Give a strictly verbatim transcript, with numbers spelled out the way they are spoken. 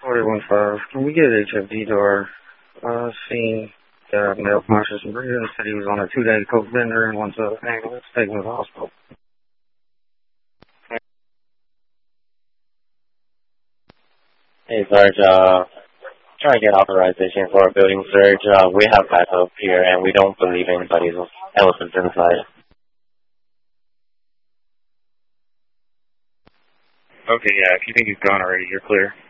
forty-one five. Can we get H F D to our uh, scene? Uh, male conscious and breathing. Said he was on a two-day coke bender and wants an ambulance taken to the hospital. Hey, Sarge, uh, trying to get authorization for a building search. Uh, we have backup here, and we don't believe anybody else is inside. Okay, yeah, if you think he's gone already, you're clear.